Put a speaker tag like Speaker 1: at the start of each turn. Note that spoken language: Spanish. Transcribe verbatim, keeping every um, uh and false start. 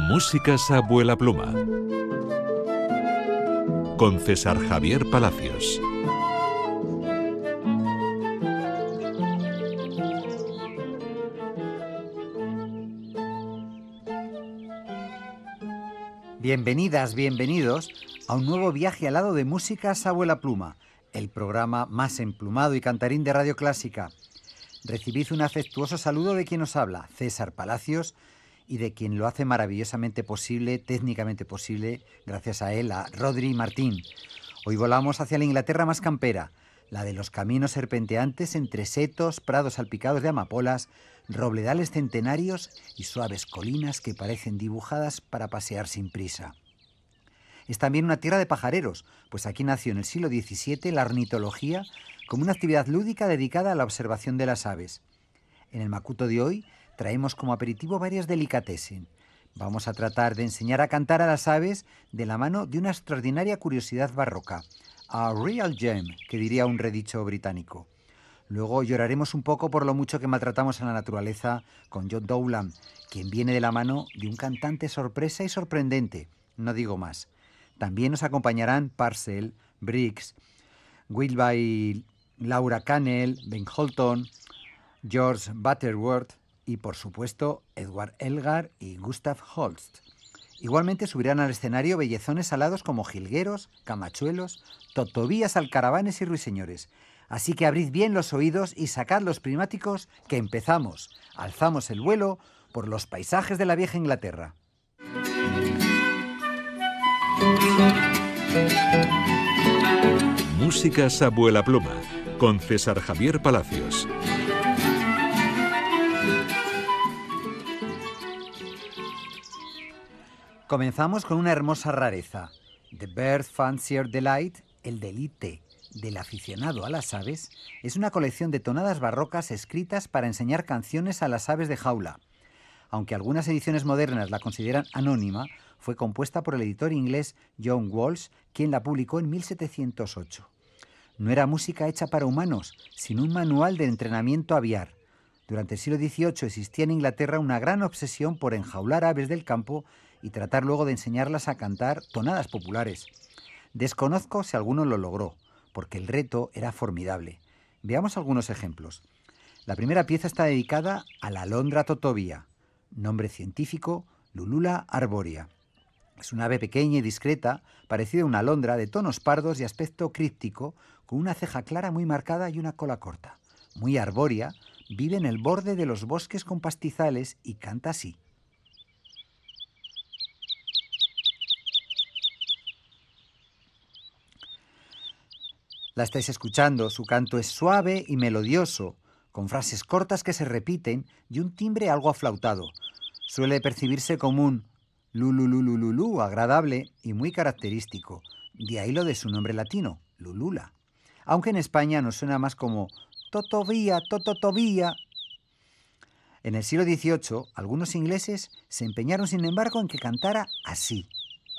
Speaker 1: Músicas Abuela Pluma, con César Javier Palacios.
Speaker 2: Bienvenidas, bienvenidos a un nuevo viaje al lado de Músicas Abuela Pluma, el programa más emplumado y cantarín de Radio Clásica. Recibid un afectuoso saludo de quien os habla, César Palacios, y de quien lo hace maravillosamente posible, técnicamente posible, gracias a él, a Rodri Martín. Hoy volamos hacia la Inglaterra más campera, la de los caminos serpenteantes entre setos, prados salpicados de amapolas, robledales centenarios y suaves colinas que parecen dibujadas para pasear sin prisa. Es también una tierra de pajareros, pues aquí nació en el siglo diecisiete la ornitología como una actividad lúdica dedicada a la observación de las aves. En el Macuto de hoy traemos como aperitivo varias delicatessen. Vamos a tratar de enseñar a cantar a las aves de la mano de una extraordinaria curiosidad barroca, a real gem, que diría un redicho británico. Luego lloraremos un poco por lo mucho que maltratamos a la naturaleza con John Dowland, quien viene de la mano de un cantante sorpresa y sorprendente, no digo más. También nos acompañarán Purcell, Briggs, Wilbur, Laura Cannell, Ben Holton, George Butterworth y, por supuesto, Edward Elgar y Gustav Holst. Igualmente subirán al escenario bellezones alados como jilgueros, camachuelos, totovías, alcaravanes y ruiseñores. Así que abrid bien los oídos y sacad los prismáticos, que empezamos. Alzamos el vuelo por los paisajes de la vieja Inglaterra.
Speaker 1: Músicas Abuela Pluma, con César Javier Palacios.
Speaker 2: Comenzamos con una hermosa rareza. The Bird Fancier Delight, el deleite del aficionado a las aves, es una colección de tonadas barrocas escritas para enseñar canciones a las aves de jaula. Aunque algunas ediciones modernas la consideran anónima, fue compuesta por el editor inglés John Walsh, quien la publicó en mil setecientos ocho. No era música hecha para humanos, sino un manual de entrenamiento aviar. Durante el siglo dieciocho existía en Inglaterra una gran obsesión por enjaular aves del campo y tratar luego de enseñarlas a cantar tonadas populares. Desconozco si alguno lo logró, porque el reto era formidable. Veamos algunos ejemplos. La primera pieza está dedicada a la alondra totovía, nombre científico Lulula arborea. Es una ave pequeña y discreta, parecida a una alondra de tonos pardos y aspecto críptico, con una ceja clara muy marcada y una cola corta. Muy arbórea, vive en el borde de los bosques con pastizales y canta así. La estáis escuchando, su canto es suave y melodioso, con frases cortas que se repiten y un timbre algo aflautado. Suele percibirse como un lulululululú agradable y muy característico, de ahí lo de su nombre latino, lulula. Aunque en España nos suena más como totovía, tototovía. En el siglo dieciocho, algunos ingleses se empeñaron sin embargo en que cantara así.